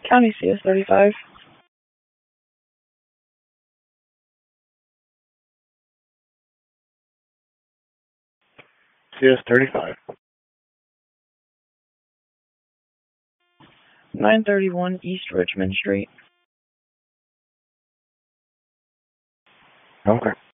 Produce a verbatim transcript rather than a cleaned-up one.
County C S thirty-five. C S thirty-five. nine thirty-one East Richmond Street. Okay.